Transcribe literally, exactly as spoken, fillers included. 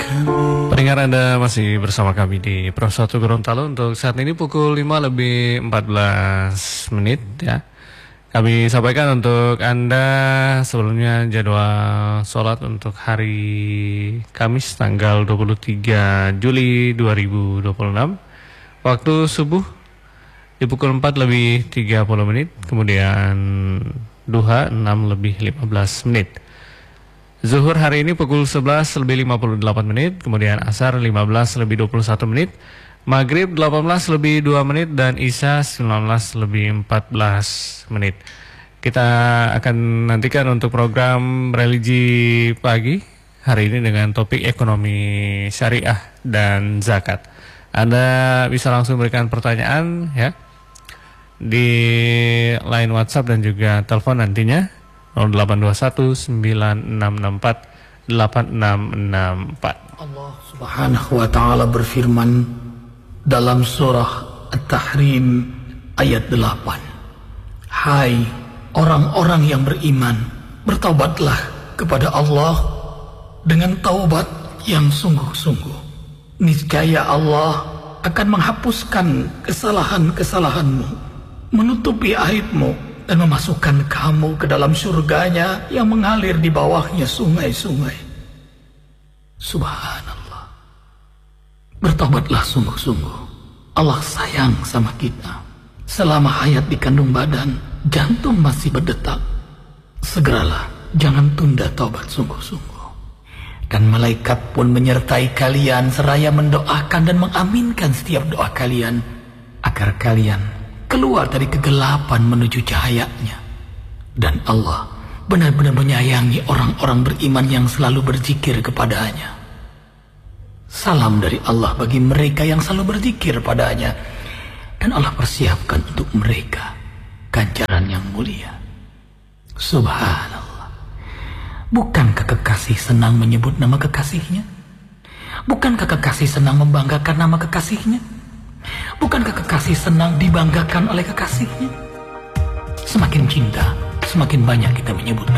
Pendengar, Anda masih bersama kami di Pro satu Gorontalo. Untuk saat ini pukul lima lebih empat belas menit ya. Kami sampaikan untuk Anda sebelumnya jadwal sholat untuk hari Kamis tanggal dua puluh tiga Juli dua ribu dua puluh enam. Waktu subuh di pukul empat lebih tiga puluh menit, kemudian duha enam lebih lima belas menit. Zuhur hari ini pukul sebelas lebih lima puluh delapan menit, kemudian asar lima belas lebih dua puluh satu menit, maghrib delapan belas lebih dua menit, dan isya sembilan belas lebih empat belas menit. Kita akan nantikan untuk program religi pagi hari ini dengan topik ekonomi syariah dan zakat. Anda bisa langsung berikan pertanyaan ya di line WhatsApp dan juga telepon nantinya nol delapan dua satu sembilan enam enam empat delapan enam enam empat. Allah Subhanahu wa taala berfirman dalam surah At-Tahrim ayat delapan. Hai orang-orang yang beriman, bertaubatlah kepada Allah dengan taubat yang sungguh-sungguh. Niscaya Allah akan menghapuskan kesalahan-kesalahanmu, menutupi aibmu, dan memasukkan kamu ke dalam surganya yang mengalir di bawahnya sungai-sungai. Subhanallah. Bertobatlah sungguh-sungguh. Allah sayang sama kita. Selama hayat di kandung badan, jantung masih berdetak. Segeralah, jangan tunda taubat sungguh-sungguh. Dan malaikat pun menyertai kalian seraya mendoakan dan mengaminkan setiap doa kalian, agar kalian keluar dari kegelapan menuju cahayanya. Dan Allah benar-benar menyayangi orang-orang beriman yang selalu berzikir kepadanya. Salam dari Allah bagi mereka yang selalu berzikir padanya, dan Allah persiapkan untuk mereka ganjaran yang mulia. Subhanallah. Bukankah kekasih senang menyebut nama kekasihnya? Bukankah kekasih senang membanggakan nama kekasihnya? Bukankah kekasih senang dibanggakan oleh kekasihnya? Semakin cinta, semakin banyak kita menyebut nama